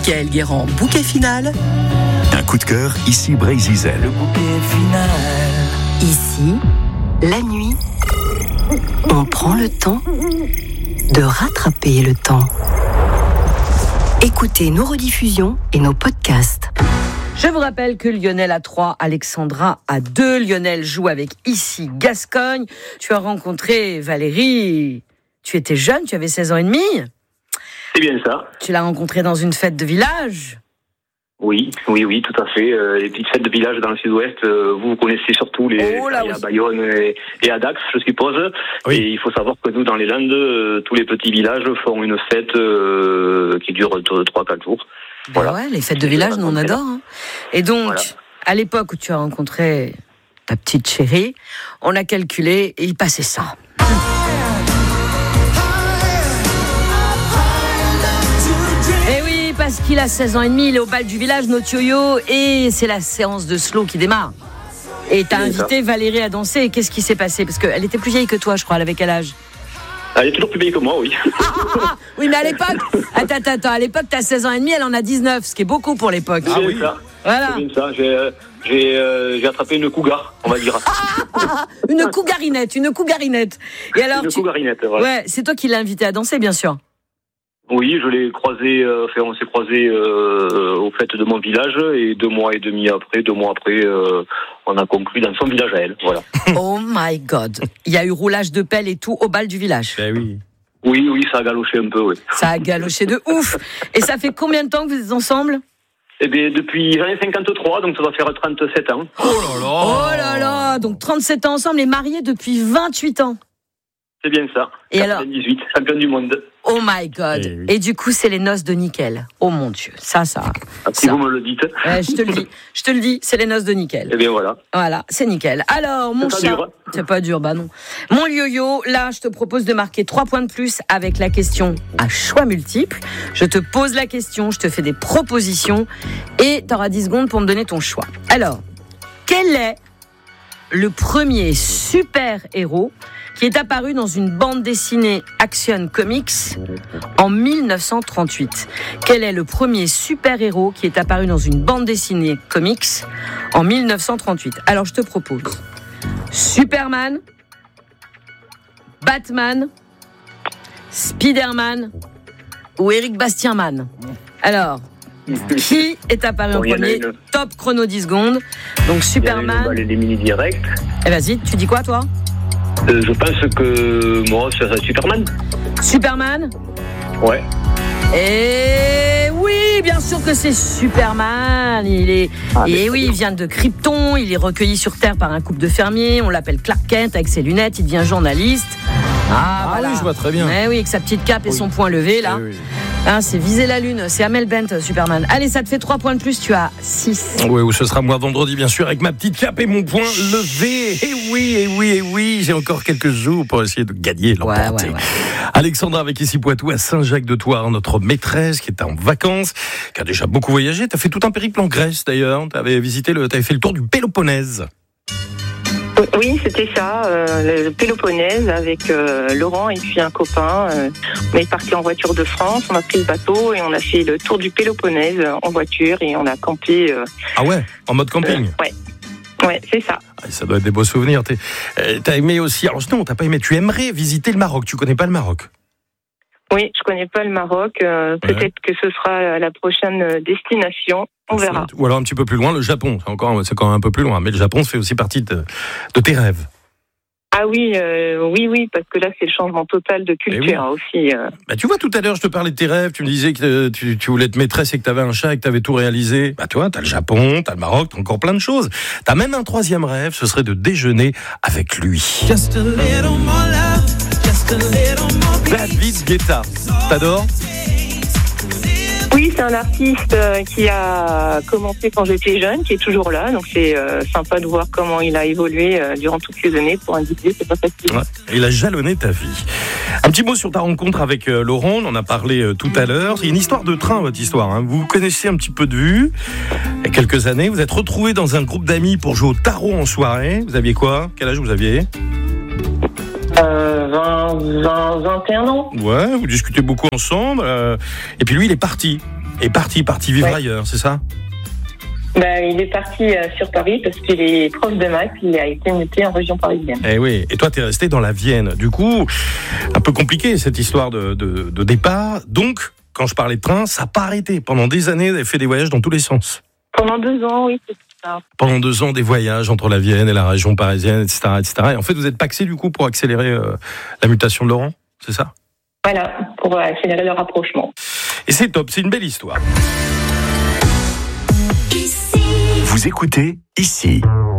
Michael Guérand, bouquet final. Un coup de cœur, ici Brésil. Le bouquet final. Ici, la nuit, on prend le temps de rattraper le temps. Écoutez nos rediffusions et nos podcasts. Je vous rappelle que Lionel a 3, Alexandra a 2. Lionel joue avec Ici Gascogne. Tu as rencontré Valérie. Tu étais jeune, tu avais 16 ans et demi. C'est bien ça. Tu l'as rencontrée dans une fête de village. Oui, tout à fait. Les petites fêtes de village dans le sud-ouest, vous connaissez surtout les à Bayonne et à Dax, je suppose. Oui. Et il faut savoir que nous, dans les Landes, tous les petits villages font une fête qui dure 3-4 jours. Voilà. Ouais, les fêtes de village, nous on adore. Hein. Et donc, voilà. À l'époque où tu as rencontré ta petite chérie, on a calculé et il passait ça. Et oui, parce qu'il a 16 ans et demi, il est au bal du village, notre yo-yo, et c'est la séance de slow qui démarre. Et t'as invité Valérie à danser, et qu'est-ce qui s'est passé? Parce qu'elle était plus vieille que toi, je crois, elle avait quel âge? Elle est toujours plus vieille que moi, oui. Oui, mais à l'époque, attends, à l'époque, t'as 16 ans et demi, elle en a 19, ce qui est beaucoup pour l'époque. Ah oui, ça. Voilà. C'est bien ça. J'ai attrapé une cougar, on va dire. Une cougarinette. Et alors, cougarinette, voilà. Ouais, c'est toi qui l'as invité à danser, bien sûr. Oui, je l'ai croisé, on s'est croisé au fait de mon village, et 2 mois après, on a conclu dans son village à elle, voilà. Oh my God. Il y a eu roulage de pelle et tout au bal du village. Ben oui. Oui, ça a galoché un peu, oui. Ça a galoché de ouf. Et ça fait combien de temps que vous êtes ensemble? Eh bien, depuis l'année 53, donc ça va faire 37 ans. Oh là là. Donc 37 ans ensemble et mariés depuis 28 ans. C'est bien ça. Et 98, alors, champion du monde. Oh my God. Oui. Et du coup, c'est les noces de nickel. Oh mon Dieu. Ça. Si vous me le dites. Je te le dis, c'est les noces de nickel. Eh bien voilà. Voilà, c'est nickel. Alors, mon chat. C'est pas dur, bah non. Mon yo-yo, là, je te propose de marquer 3 points de plus avec la question à choix multiples. Je te pose la question, je te fais des propositions et t'auras 10 secondes pour me donner ton choix. Alors, quel est le premier super-héros qui est apparu dans une bande dessinée Action Comics en 1938. Quel est le premier super-héros qui est apparu dans une bande dessinée comics en 1938? Alors, je te propose Superman, Batman, Spider-Man ou Eric Bastienman. Alors, qui est apparu en premier? Top chrono 10 secondes. Donc, Superman. On va l'éliminer direct. Eh, vas-y, tu dis quoi, toi? Je pense que moi, c'est Superman. Superman? Ouais. Et oui, bien sûr que c'est Superman. Il vient de Krypton. Il est recueilli sur Terre par un couple de fermiers. On l'appelle Clark Kent avec ses lunettes. Il devient journaliste. Voilà. Oui, je vois très bien. Mais oui, avec sa petite cape et son poing levé, là. Oui. C'est viser la lune, c'est Amel Bent, Superman. Allez, ça te fait 3 points de plus, tu as 6. Oui, ou ce sera moi vendredi, bien sûr, avec ma petite cape et mon poing levé. Et oui, j'ai encore quelques jours pour essayer de gagner, l'emporter. Ouais. Alexandra avec Ici Poitou à Saint-Jacques-de-Thouars, notre maîtresse qui est en vacances, qui a déjà beaucoup voyagé. T'as fait tout un périple en Grèce, d'ailleurs. T'avais fait le tour du Péloponnèse. Oui, c'était ça, le Péloponnèse avec Laurent et puis un copain. On est parti en voiture de France, on a pris le bateau et on a fait le tour du Péloponnèse en voiture et on a campé. Ah ouais, en mode camping. Ouais, c'est ça. Ça doit être des beaux souvenirs. T'as aimé aussi, alors non, t'as pas aimé, tu aimerais visiter le Maroc, tu connais pas le Maroc? Oui, je connais pas le Maroc. Peut-être que ce sera la prochaine destination. On verra. Ou alors un petit peu plus loin, le Japon. C'est quand même un peu plus loin. Mais le Japon, ça fait aussi partie de tes rêves. Ah oui, parce que là, c'est le changement total de culture aussi. Bah, tu vois, tout à l'heure, je te parlais de tes rêves. Tu me disais que tu voulais être maîtresse et que tu avais un chat et que tu avais tout réalisé. Bah, tu vois, t'as le Japon, t'as le Maroc, t'as encore plein de choses. T'as même un 3e rêve, ce serait de déjeuner avec lui. David Guetta. T'adores? Oui, c'est un artiste qui a commencé quand j'étais jeune, qui est toujours là. Donc c'est sympa de voir comment il a évolué durant toutes ces années. Pour un DJ, c'est pas facile. Ouais, il a jalonné ta vie. Un petit mot sur ta rencontre avec Laurent, on en a parlé tout à l'heure. C'est une histoire de train, votre histoire. Hein. Vous vous connaissez un petit peu de vue. Il y a quelques années, vous êtes retrouvés dans un groupe d'amis pour jouer au tarot en soirée. Vous aviez quoi? Quel âge vous aviez? 21 ans. Ouais, vous discutez beaucoup ensemble. Et puis lui, il est parti. est parti vivre ailleurs, c'est ça? Il est parti sur Paris parce qu'il est prof de maths, il a été muté en région parisienne. Eh oui, et toi t'es resté dans la Vienne. Du coup, un peu compliqué cette histoire de départ. Donc, quand je parlais de train, ça n'a pas arrêté. Pendant des années, vous avez fait des voyages dans tous les sens. Pendant 2 ans, oui, c'est ça. Pendant 2 ans, des voyages entre la Vienne et la région parisienne, etc., etc. Et en fait, vous êtes paxé du coup pour accélérer la mutation de Laurent, c'est ça? Voilà, pour accélérer le rapprochement. Et c'est top, c'est une belle histoire. Vous écoutez ici.